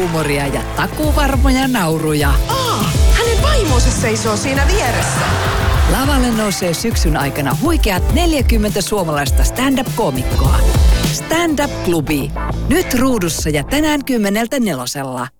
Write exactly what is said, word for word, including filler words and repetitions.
huumoria ja takuvarmoja nauruja. Aa, hänen vaimonsa seisoo siinä vieressä. Lavalle nousee syksyn aikana huikeat neljäkymmentä suomalaista stand-up-koomikkoa. Stand Up Klubi. Nyt ruudussa ja tänään kymmeneltä nelosella.